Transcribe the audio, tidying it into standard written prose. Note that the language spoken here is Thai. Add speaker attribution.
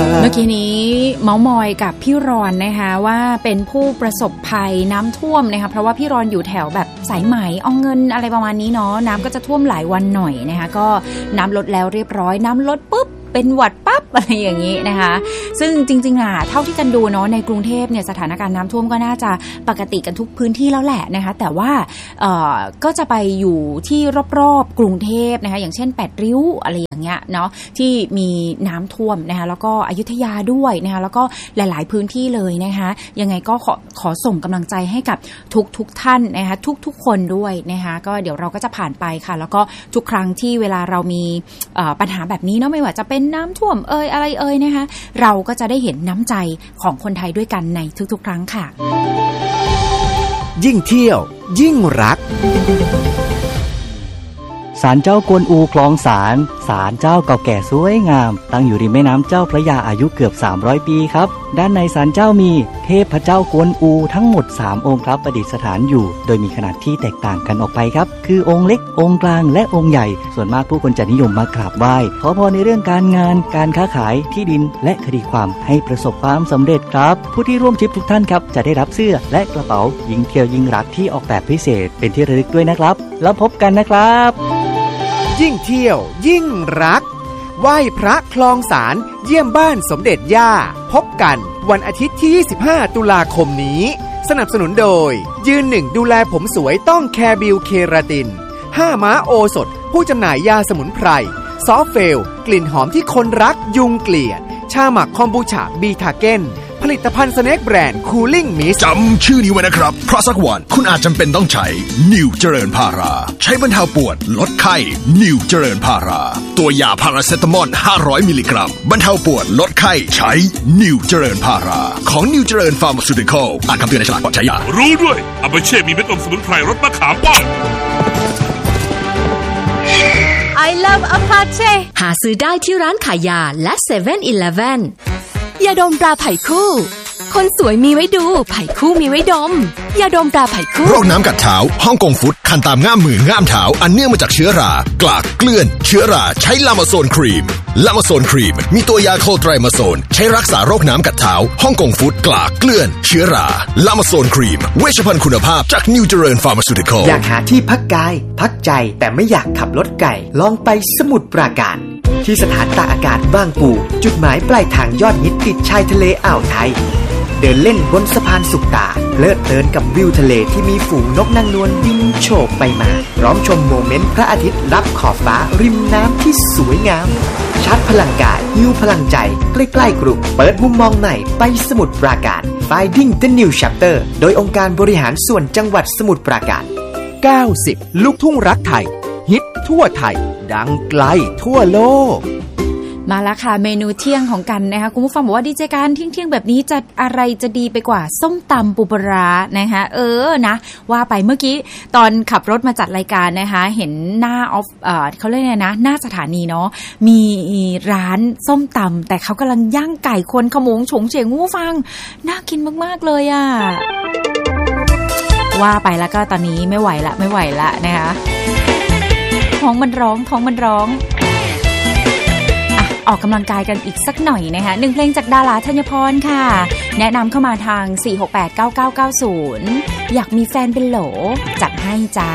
Speaker 1: เมื่อกี้นี้เมาส์มอยกับพี่รอนนะคะว่าเป็นผู้ประสบภัยน้ำท่วมนะคะเพราะว่าพี่รอนอยู่แถวแบบสายไหมเอาเงินอะไรประมาณนี้เนาะน้ำก็จะท่วมหลายวันหน่อยนะคะก็น้ำลดแล้วเรียบร้อยน้ำลดปุ๊บเป็นหวัดปั๊บอะไรอย่างนี้นะคะซึ่งจริงๆเท่าที่กันดูเนาะในกรุงเทพเนี่ยสถานการณ์น้ำท่วมก็น่าจะปกติกันทุกพื้นที่แล้วแหละนะคะแต่ว่าก็จะไปอยู่ที่รอบๆกรุงเทพนะคะอย่างเช่น8ริ้วอะไรอย่างเงี้ยเนาะที่มีน้ำท่วมนะคะแล้วก็อยุธยาด้วยนะคะแล้วก็หลายๆพื้นที่เลยนะคะยังไงก็ขอส่งกำลังใจให้กับทุกท่านนะคะทุกคนด้วยนะคะก็เดี๋ยวเราก็จะผ่านไปค่ะแล้วก็ทุกครั้งที่เวลาเรามีปัญหาแบบนี้เนาะไม่ว่าจะเป็นน้ำท่วมอะไรนะคะเราก็จะได้เห็นน้ำใจของคนไทยด้วยกันในทุกๆครั้งค่ะ
Speaker 2: ยิ่งเที่ยวยิ่งรัก
Speaker 3: ศาลเจ้ากวนอูคลองสารศาลเจ้าเก่าแก่สวยงามตั้งอยู่ริมแม่น้ำเจ้าพระยาอายุเกือบ300ปีครับด้านในศาลเจ้ามีเทพเจ้ากวนอูทั้งหมด3องค์ครับประดิษฐานอยู่โดยมีขนาดที่แตกต่างกันออกไปครับคือองค์เล็กองค์กลางและองค์ใหญ่ส่วนมากผู้คนจะนิยมมากราบไหว้ขอพรในเรื่องการงานการค้าขายที่ดินและคดีความให้ประสบความสำเร็จครับผู้ที่ร่วมทริปทุกท่านครับจะได้รับเสื้อและกระเป๋ายิ่งเที่ยวยิ่งรักที่ออกแบบพิเศษเป็นที่ระลึกด้วยนะครับแล้วพบกันนะครับ
Speaker 2: ยิ่งเที่ยวยิ่งรักไหว้พระคลองสารเยี่ยมบ้านสมเด็จย่าพบกันวันอาทิตย์ที่25ตุลาคมนี้สนับสนุนโดยยืนหนึ่งดูแลผมสวยต้องแคร์บิวเคราติน5ม้าโอสถผู้จำหน่ายยาสมุนไพรซอฟเฟลกลิ่นหอมที่คนรักยุงเกลียดชาหมักคอมบูชาบีทาเก้นผลิตภัณฑ์สแน็คแบรนด์คูลิ่งมิส
Speaker 4: จำชื่อนี้ไว้นะครับเพราะสักวันคุณอาจจำเป็นต้องใช้นิวเจริญพาราใช้บรรเทาปวดลดไข้นิวเจริญพาราตัวยาพาราเซตามอล500มิลลิกรัมบรรเทาปวดลดไข้ใช้นิวเจริญพาราของนิวเจริญฟาร์มาซูติคอลอ่านคำเตือนในฉลากก่อนใช้ยา
Speaker 5: รู้ด้วยอาเบเช่มีเม็ดอมสมุนไพรรสมะขามป้อม
Speaker 6: I love Apache หาซื้อได้ที่ร้านขายยาและ 7-Eleven ยาดมตราไผ่คู่คนสวยมีไว้ดูไผ่คู่มีไว้ดมยาดมตราไผ่คู่
Speaker 4: โรคน้ำกัดเท้าฮ่องกงฟุตคันตามง่ามมือง่ามเท้าอันเนื่องมาจากเชื้อรากลากเกลื่อนเชื้อราใช้ลามาโซนครีมลามาโซนครีมมีตัวยาโคไตรมาโซนใช้รักษาโรคน้ำกัดเท้าฮ่องกงฟุตกลากเกลื่อนเชื้อราลามาโซนครีมเวชภัณฑ์คุณภาพจากนิวเจริญฟาร์มาซูติคอล
Speaker 2: อยากหาที่พักกายพักใจแต่ไม่อยากขับรถไกลลองไปสมุทรปราการที่สถานตากอากาศบางปูจุดหมายปลายทางยอดฮิตติดชายทะเลอ่าวไทยเดินเล่นบนสะพานสุขตาเพลิดเพลินกับวิวทะเลที่มีฝูงนกนางนวลบินโฉบไปมาพร้อมชมโมเมนต์พระอาทิตย์รับขอบฟ้าริมน้ำที่สวยงามชาร์จพลังกายฮิวพลังใจใกล้ๆกรุงเปิดมุมมองใหม่ไปสมุทรปราการ Finding the New Chapter โดยองค์การบริหารส่วนจังหวัดสมุทรปราการ90ลูกทุ่งรักไทยฮิตทั่วไทยดังไกลทั่วโลก
Speaker 1: มาแล้วค่ะเมนูเที่ยงของกันนะคะคุณผู้ฟังบอกว่าดีเจการเที่ยงแบบนี้จะอะไรจะดีไปกว่าส้มตำปูปลาร้านะคะนะว่าไปเมื่อกี้ตอนขับรถมาจัดรายการนะคะเห็นหน้าออฟเขาเรียกไงนะหน้าสถานีเนาะมีร้านส้มตำแต่เขากำลังย่างไก่คนขโมงฉงเฉงงูฟังน่ากินมากๆเลยอ่ะว่าไปแล้วก็ตอนนี้ไม่ไหวละนะคะท้องมันร้องออกกำลังกายกันอีกสักหน่อยนะคะ1เพลงจากดาราธัญพรค่ะแนะนำเข้ามาทาง4689990อยากมีแฟนเป็นโหลจัดให้จ้า